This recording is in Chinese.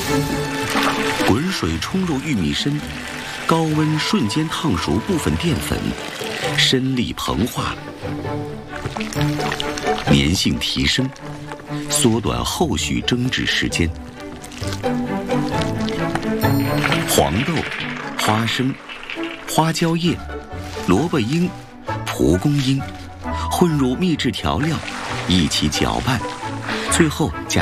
滚水冲入玉米身，高温瞬间烫熟部分淀粉，身粒膨化，粘性提升，缩短后续蒸制时间。黄豆、花生、花椒叶、萝卜缨、蒲公英混入秘制调料，一起搅拌，最后加